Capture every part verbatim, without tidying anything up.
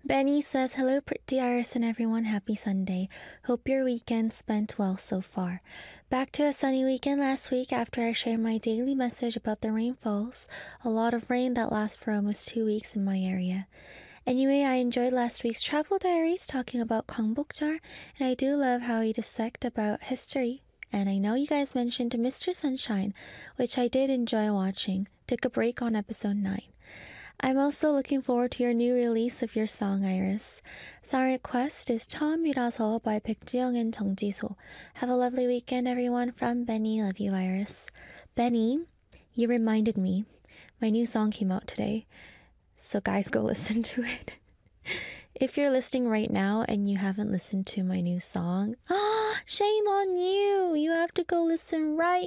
Benny says, hello, pretty Iris and everyone. Happy Sunday. Hope your weekend spent well so far. Back to a sunny weekend last week after I shared my daily message about the rainfalls. A lot of rain that lasts for almost two weeks in my area. Anyway, I enjoyed last week's travel diaries talking about Gwangbokjeol, and I do love how he dissect about history. And I know you guys mentioned Mister Sunshine, which I did enjoy watching. Took a break on episode nine. I'm also looking forward to your new release of your song, Iris. Song request is 처음이라서 by 백지영 and 정지소. Have a lovely weekend, everyone. From Benny. Love you, Iris. Benny, you reminded me. My new song came out today. So guys, go listen to it. If you're listening right now and you haven't listened to my new song, ah, shame on you. You have to go listen right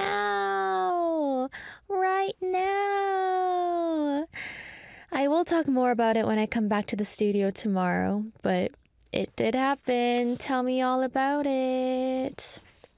now. Right now. I will talk more about it when I come back to the studio tomorrow, but it did happen. Tell me all about it.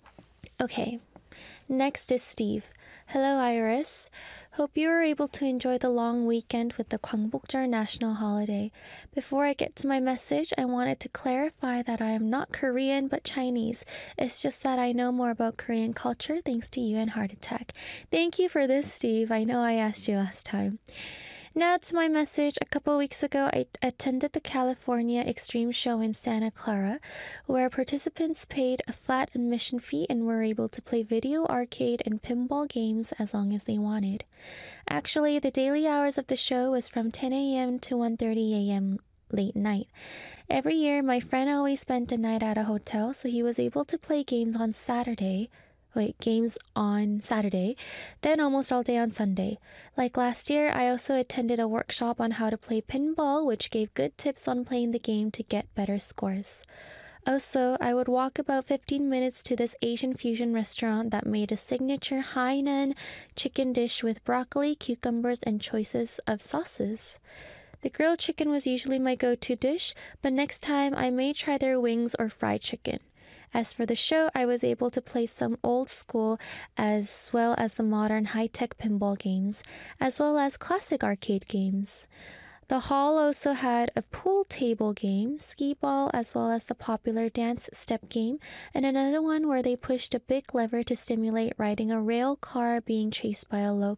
Okay, next is Steve. Hello, Iris. Hope you were able to enjoy the long weekend with the Gwangbokjeol national holiday. Before I get to my message, I wanted to clarify that I am not Korean but Chinese. It's just that I know more about Korean culture thanks to you and Heart Attack. Thank you for this, Steve. I know I asked you last time. Now to my message. A couple weeks ago, I attended the California Extreme Show in Santa Clara, where participants paid a flat admission fee and were able to play video, arcade, and pinball games as long as they wanted. Actually, the daily hours of the show was from ten a.m. to one thirty a.m. late night. Every year, my friend always spent a night at a hotel, so he was able to play games on Saturday, Wait, games on Saturday, then almost all day on Sunday. Like last year, I also attended a workshop on how to play pinball, which gave good tips on playing the game to get better scores. Also, I would walk about fifteen minutes to this Asian fusion restaurant that made a signature Hainan chicken dish with broccoli, cucumbers, and choices of sauces. The grilled chicken was usually my go-to dish, but next time I may try their wings or fried chicken. As for the show, I was able to play some old school as well as the modern high-tech pinball games, as well as classic arcade games. The hall also had a pool table game, skee ball, as well as the popular dance step game, and another one where they pushed a big lever to stimulate riding a rail car being chased by a lo-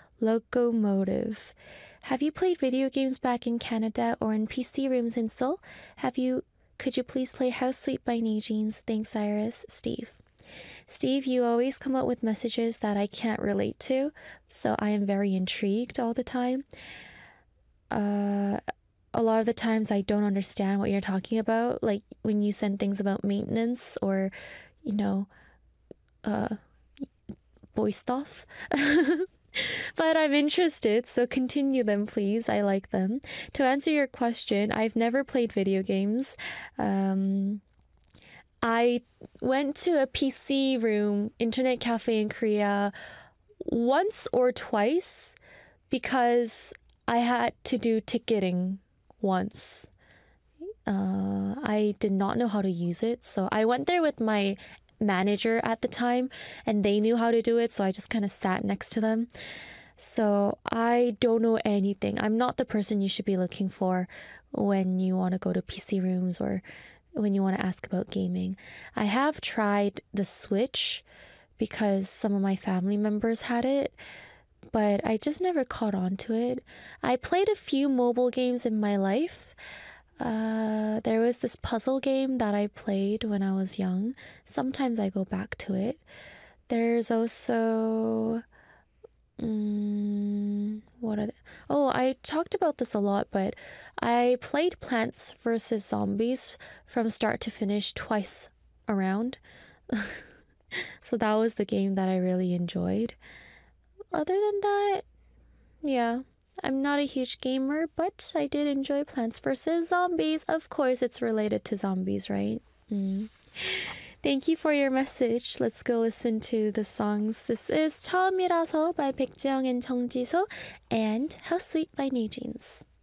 locomotive. Have you played video games back in Canada or in P C rooms in Seoul? Have you Could you please play House Sweet by NeeJeans? Thanks, Iris. Steve. Steve, you always come up with messages that I can't relate to, so I am very intrigued all the time. Uh, a lot of the times I don't understand what you're talking about, like when you send things about maintenance or, you know, uh, boy stuff. But I'm interested, so continue them, please. I like them. To answer your question, I've never played video games. Um, I went to a P C room, internet cafe in Korea once or twice because I had to do ticketing once. Uh, I did not know how to use it, so I went there with my manager at the time and they knew how to do it, so I just kind of sat next to them. So I don't know anything. I'm not the person you should be looking for when you want to go to P C rooms or when you want to ask about gaming. I have tried the Switch because some of my family members had it, but I just never caught on to it. I played a few mobile games in my life. Uh, there was this puzzle game that I played when I was young. Sometimes I go back to it. There's also... Um, what are they? Oh, I talked about this a lot, but I played Plants versus. Zombies from start to finish twice around. So that was the game that I really enjoyed. Other than that, yeah. I'm not a huge gamer, but I did enjoy Plants versus. Zombies. Of course, it's related to zombies, right? Mm. Thank you for your message. Let's go listen to the songs. This is 처음이라서 by 백지영 and 정지소 and How Sweet by NeeJeans.